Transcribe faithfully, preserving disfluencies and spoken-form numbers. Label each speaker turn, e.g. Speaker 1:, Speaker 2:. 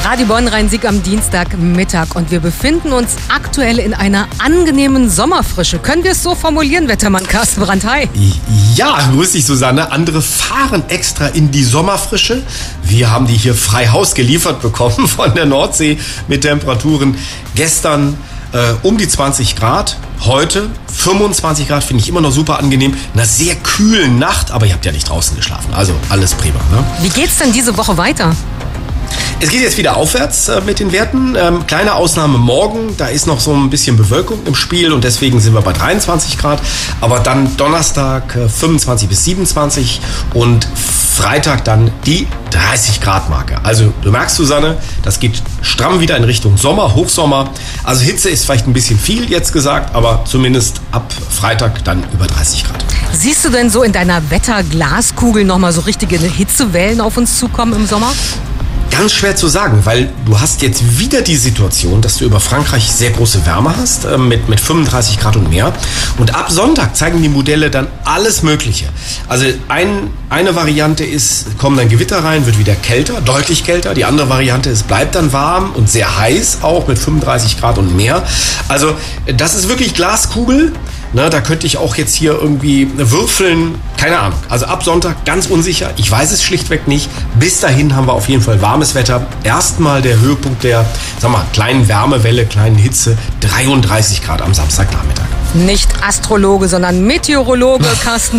Speaker 1: Radio Bonn Rhein-Sieg am Dienstagmittag und wir befinden uns aktuell in einer angenehmen Sommerfrische. Können wir es so formulieren, Wettermann Carsten Brandt? Hi.
Speaker 2: Ja, grüß dich, Susanne. Andere fahren extra in die Sommerfrische. Wir haben die hier frei Haus geliefert bekommen von der Nordsee mit Temperaturen gestern äh, um die zwanzig Grad. Heute fünfundzwanzig Grad, finde ich immer noch super angenehm. In einer sehr kühlen Nacht, aber ihr habt ja nicht draußen geschlafen. Also alles prima. Ne?
Speaker 1: Wie geht's denn diese Woche weiter?
Speaker 2: Es geht jetzt wieder aufwärts äh, mit den Werten. Ähm, kleine Ausnahme morgen, da ist noch so ein bisschen Bewölkung im Spiel und deswegen sind wir bei dreiundzwanzig Grad. Aber dann Donnerstag äh, fünfundzwanzig bis siebenundzwanzig und Freitag dann die dreißig Grad Marke. Also du merkst, Susanne, das geht stramm wieder in Richtung Sommer, Hochsommer. Also Hitze ist vielleicht ein bisschen viel jetzt gesagt, aber zumindest ab Freitag dann über dreißig Grad.
Speaker 1: Siehst du denn so in deiner Wetterglaskugel nochmal so richtige Hitzewellen auf uns zukommen im Sommer?
Speaker 2: Ganz schwer zu sagen, weil du hast jetzt wieder die Situation, dass du über Frankreich sehr große Wärme hast, äh, mit, mit fünfunddreißig Grad und mehr. Und ab Sonntag zeigen die Modelle dann alles Mögliche. Also ein, eine Variante ist, kommen dann Gewitter rein, wird wieder kälter, deutlich kälter. Die andere Variante ist, bleibt dann warm und sehr heiß, auch mit fünfunddreißig Grad und mehr. Also das ist wirklich Glaskugel. Na, da könnte ich auch jetzt hier irgendwie würfeln, keine Ahnung. Also ab Sonntag ganz unsicher, ich weiß es schlichtweg nicht. Bis dahin haben wir auf jeden Fall warmes Wetter. Erstmal der Höhepunkt der, sag mal, kleinen Wärmewelle, kleinen Hitze, dreiunddreißig Grad am Samstagnachmittag.
Speaker 1: Nicht Astrologe, sondern Meteorologe Carsten